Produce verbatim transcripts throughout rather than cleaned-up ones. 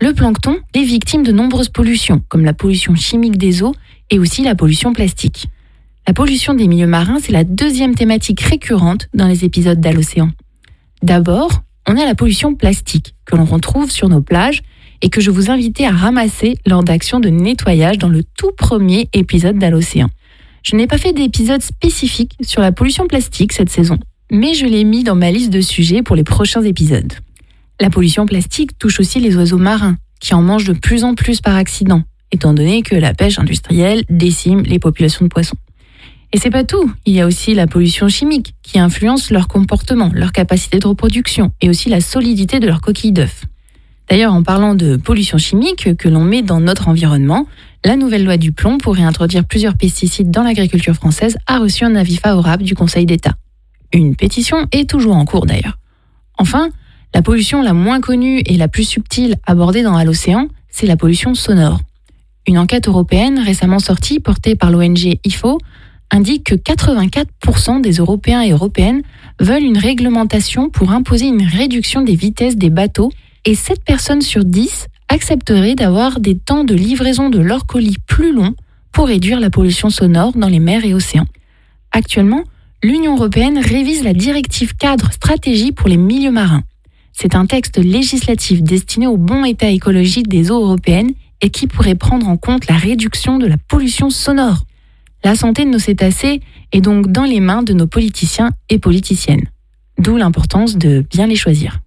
Le plancton est victime de nombreuses pollutions, comme la pollution chimique des eaux et aussi la pollution plastique. La pollution des milieux marins, c'est la deuxième thématique récurrente dans les épisodes d'À l'océan. D'abord, on a la pollution plastique, que l'on retrouve sur nos plages et que je vous invitais à ramasser lors d'actions de nettoyage dans le tout premier épisode d'À l'océan. Je n'ai pas fait d'épisode spécifique sur la pollution plastique cette saison, mais je l'ai mis dans ma liste de sujets pour les prochains épisodes. La pollution plastique touche aussi les oiseaux marins, qui en mangent de plus en plus par accident, étant donné que la pêche industrielle décime les populations de poissons. Et c'est pas tout, il y a aussi la pollution chimique, qui influence leur comportement, leur capacité de reproduction, et aussi la solidité de leurs coquilles d'œufs. D'ailleurs, en parlant de pollution chimique que l'on met dans notre environnement, la nouvelle loi du plomb pour réintroduire plusieurs pesticides dans l'agriculture française a reçu un avis favorable du Conseil d'État. Une pétition est toujours en cours d'ailleurs. Enfin, la pollution la moins connue et la plus subtile abordée dans À l'océan, c'est la pollution sonore. Une enquête européenne récemment sortie, portée par l'O N G I F O, indique que quatre-vingt-quatre pour cent des Européens et Européennes veulent une réglementation pour imposer une réduction des vitesses des bateaux et sept personnes sur dix accepteraient d'avoir des temps de livraison de leurs colis plus longs pour réduire la pollution sonore dans les mers et océans. Actuellement, l'Union européenne révise la directive cadre stratégie pour les milieux marins. C'est un texte législatif destiné au bon état écologique des eaux européennes et qui pourrait prendre en compte la réduction de la pollution sonore. La santé de nos cétacés est donc dans les mains de nos politiciens et politiciennes. D'où l'importance de bien les choisir.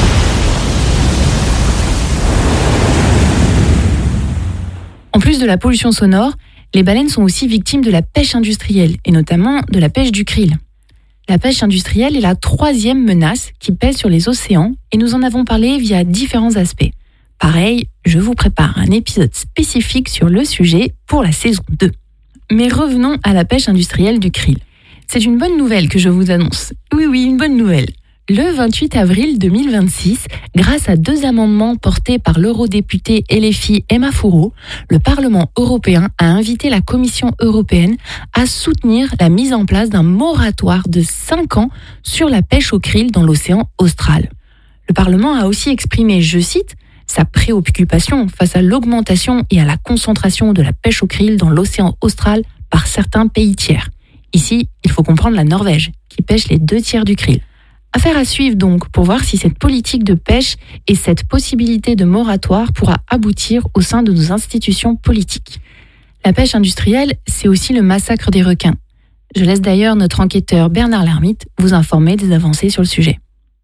En plus de la pollution sonore, les baleines sont aussi victimes de la pêche industrielle, et notamment de la pêche du krill. La pêche industrielle est la troisième menace qui pèse sur les océans, et nous en avons parlé via différents aspects. Pareil, je vous prépare un épisode spécifique sur le sujet pour la saison deux. Mais revenons à la pêche industrielle du krill. C'est une bonne nouvelle que je vous annonce. Oui, oui, une bonne nouvelle. Le vingt-huit avril deux mille vingt-six, grâce à deux amendements portés par l'eurodéputée L F I Emma Fourreau, le Parlement européen a invité la Commission européenne à soutenir la mise en place d'un moratoire de cinq ans sur la pêche au krill dans l'océan austral. Le Parlement a aussi exprimé, je cite, sa préoccupation face à l'augmentation et à la concentration de la pêche au krill dans l'océan austral par certains pays tiers. Ici, il faut comprendre la Norvège, qui pêche les deux tiers du krill. Affaire à suivre donc pour voir si cette politique de pêche et cette possibilité de moratoire pourra aboutir au sein de nos institutions politiques. La pêche industrielle, c'est aussi le massacre des requins. Je laisse d'ailleurs notre enquêteur Bernard Lermite vous informer des avancées sur le sujet.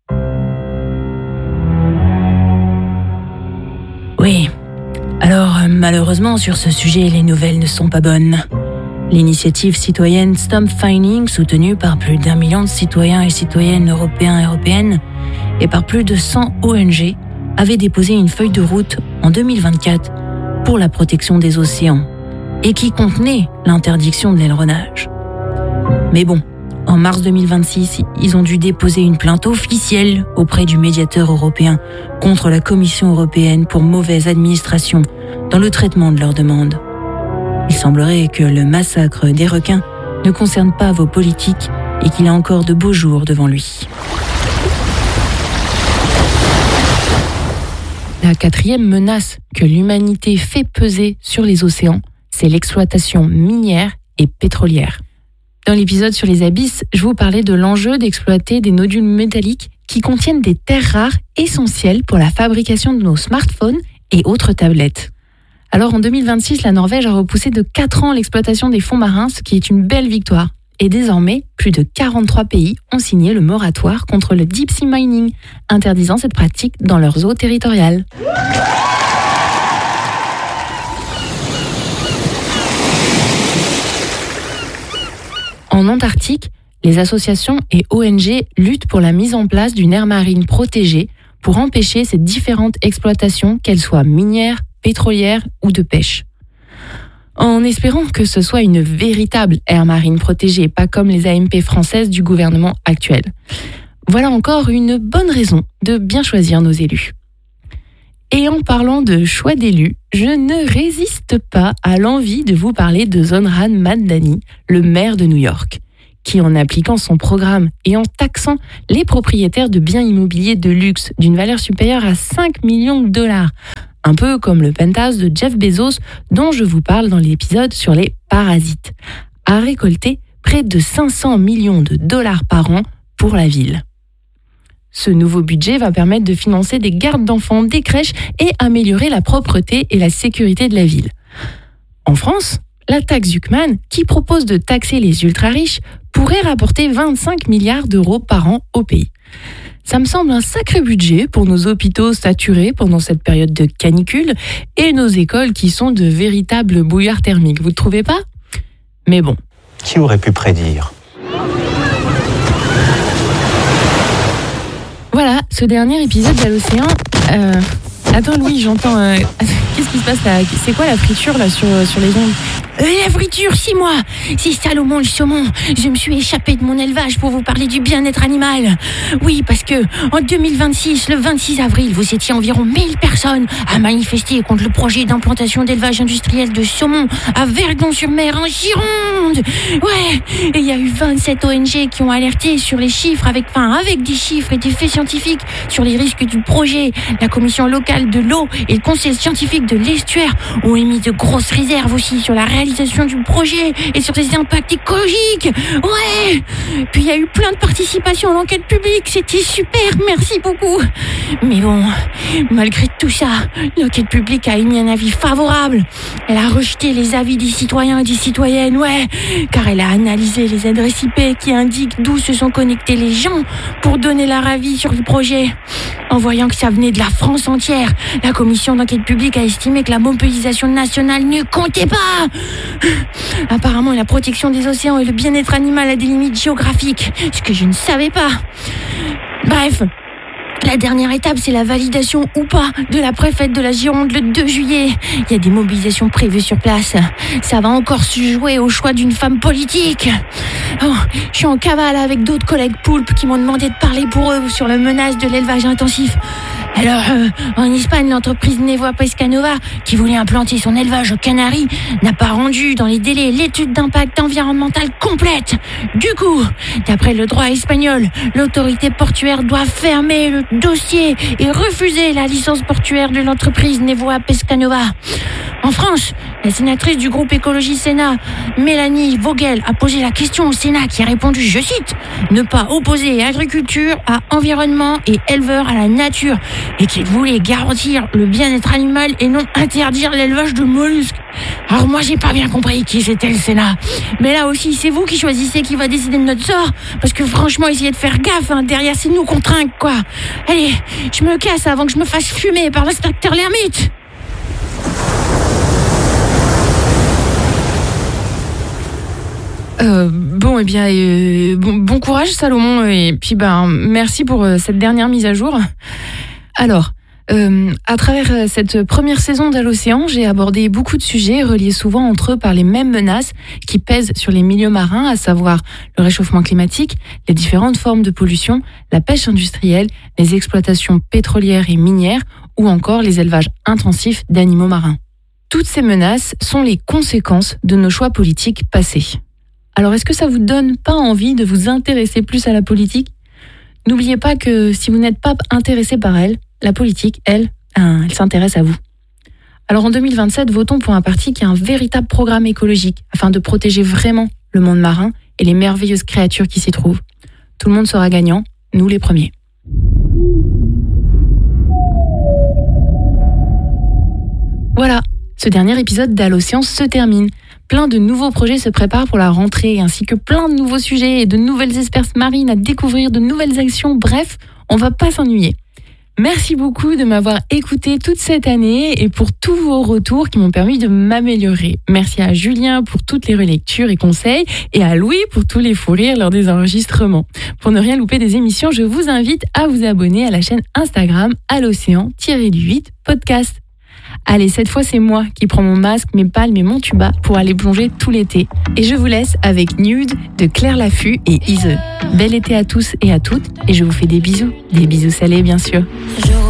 Oui, alors malheureusement sur ce sujet, les nouvelles ne sont pas bonnes. L'initiative citoyenne Stop Fining, soutenue par plus d'un million de citoyens et citoyennes européens et européennes et par plus de cent O N G, avait déposé une feuille de route en deux mille vingt-quatre pour la protection des océans et qui contenait l'interdiction de l'aileronnage. Mais bon, en mars deux mille vingt-six, ils ont dû déposer une plainte officielle auprès du médiateur européen contre la Commission européenne pour mauvaise administration dans le traitement de leurs demandes. Il semblerait que le massacre des requins ne concerne pas vos politiques et qu'il a encore de beaux jours devant lui. La quatrième menace que l'humanité fait peser sur les océans, c'est l'exploitation minière et pétrolière. Dans l'épisode sur les abysses, je vous parlais de l'enjeu d'exploiter des nodules métalliques qui contiennent des terres rares essentielles pour la fabrication de nos smartphones et autres tablettes. Alors en deux mille vingt-six, la Norvège a repoussé de quatre ans l'exploitation des fonds marins, ce qui est une belle victoire. Et désormais, plus de quarante-trois pays ont signé le moratoire contre le deep sea mining, interdisant cette pratique dans leurs eaux territoriales. En Antarctique, les associations et O N G luttent pour la mise en place d'une aire marine protégée pour empêcher ces différentes exploitations, qu'elles soient minières, pétrolières ou de pêche. En espérant que ce soit une véritable aire marine protégée, pas comme les A M P françaises du gouvernement actuel. Voilà encore une bonne raison de bien choisir nos élus. Et en parlant de choix d'élus, je ne résiste pas à l'envie de vous parler de Zohran Mamdani, le maire de New York, qui, en appliquant son programme et en taxant les propriétaires de biens immobiliers de luxe d'une valeur supérieure à cinq millions de dollars, un peu comme le penthouse de Jeff Bezos dont je vous parle dans l'épisode sur les parasites, a récolté près de cinq cents millions de dollars par an pour la ville. Ce nouveau budget va permettre de financer des gardes d'enfants, des crèches et améliorer la propreté et la sécurité de la ville. En France, la taxe Zuckman, qui propose de taxer les ultra-riches, pourrait rapporter vingt-cinq milliards d'euros par an au pays. Ça me semble un sacré budget pour nos hôpitaux saturés pendant cette période de canicule et nos écoles qui sont de véritables bouillards thermiques, vous ne trouvez pas ? Mais bon. Qui aurait pu prédire ? Voilà, ce dernier épisode d'Allocéan... Euh... Attends Louis, j'entends... Euh... Qu'est-ce qui se passe là ? C'est quoi la friture là sur, sur les ondes ? Euh, la friture, c'est moi. C'est Salomon le saumon. Je me suis échappé de mon élevage pour vous parler du bien-être animal. Oui, parce que en deux mille vingt-six, le vingt-six avril, vous étiez environ mille personnes à manifester contre le projet d'implantation d'élevage industriel de saumon à Verdon-sur-Mer en Gironde. Ouais, et il y a eu vingt-sept O N G qui ont alerté sur les chiffres, avec, enfin, avec des chiffres et des faits scientifiques sur les risques du projet. La commission locale de l'eau et le conseil scientifique de l'estuaire ont émis de grosses réserves aussi sur la réalisation du projet et sur ses impacts écologiques. Ouais. Puis il y a eu plein de participations à l'enquête publique, c'était super, merci beaucoup. Mais bon, malgré tout ça, l'enquête publique a émis un avis favorable. Elle a rejeté les avis des citoyens et des citoyennes, ouais, car elle a analysé les adresses I P qui indiquent d'où se sont connectés les gens pour donner leur avis sur le projet. En voyant que ça venait de la France entière, la commission d'enquête publique a estimé que la mobilisation nationale ne comptait pas. Apparemment, la protection des océans et le bien-être animal a des limites géographiques, ce que je ne savais pas. Bref, la dernière étape, c'est la validation ou pas de la préfète de la Gironde le deux juillet. Il y a des mobilisations prévues sur place. Ça va encore se jouer au choix d'une femme politique. Oh, je suis en cavale avec d'autres collègues poulpes qui m'ont demandé de parler pour eux sur la menace de l'élevage intensif. Alors, euh, en Espagne, l'entreprise Nevoa Pescanova, qui voulait implanter son élevage aux Canaries, n'a pas rendu dans les délais l'étude d'impact environnemental complète. Du coup, d'après le droit espagnol, l'autorité portuaire doit fermer le dossier et refuser la licence portuaire de l'entreprise Nevoa Pescanova. En France, la sénatrice du groupe Écologie Sénat, Mélanie Vogel, a posé la question au Sénat qui a répondu, je cite, « Ne pas opposer agriculture à environnement et éleveurs à la nature et qu'il voulait garantir le bien-être animal et non interdire l'élevage de mollusques. » Alors moi, j'ai pas bien compris qui c'était le Sénat. Mais là aussi, c'est vous qui choisissez qui va décider de notre sort. Parce que franchement, essayez de faire gaffe, hein. Derrière, c'est nous qu'on trinque, quoi. Allez, je me casse avant que je me fasse fumer par l'inspecteur Lermite. Euh, bon, eh bien, euh, bon, bon courage, Salomon, et puis ben, merci pour euh, cette dernière mise à jour. Alors, euh, à travers cette première saison d'Allocéan, j'ai abordé beaucoup de sujets reliés souvent entre eux par les mêmes menaces qui pèsent sur les milieux marins, à savoir le réchauffement climatique, les différentes formes de pollution, la pêche industrielle, les exploitations pétrolières et minières, ou encore les élevages intensifs d'animaux marins. Toutes ces menaces sont les conséquences de nos choix politiques passés. Alors, est-ce que ça vous donne pas envie de vous intéresser plus à la politique ? N'oubliez pas que si vous n'êtes pas intéressé par elle, la politique, elle, elle s'intéresse à vous. Alors en deux mille vingt-sept, votons pour un parti qui a un véritable programme écologique afin de protéger vraiment le monde marin et les merveilleuses créatures qui s'y trouvent. Tout le monde sera gagnant, nous les premiers. Voilà, ce dernier épisode d'Allocéan se termine. Plein de nouveaux projets se préparent pour la rentrée, ainsi que plein de nouveaux sujets et de nouvelles espèces marines à découvrir, de nouvelles actions. Bref, on va pas s'ennuyer. Merci beaucoup de m'avoir écouté toute cette année et pour tous vos retours qui m'ont permis de m'améliorer. Merci à Julien pour toutes les relectures et conseils et à Louis pour tous les fous rires lors des enregistrements. Pour ne rien louper des émissions, je vous invite à vous abonner à la chaîne Instagram Allocéan huit podcast. Allez, cette fois, c'est moi qui prends mon masque, mes palmes et mon tuba pour aller plonger tout l'été. Et je vous laisse avec Nude de Claire Laffut et Ise. Bel été à tous et à toutes, et je vous fais des bisous. Des bisous salés, bien sûr.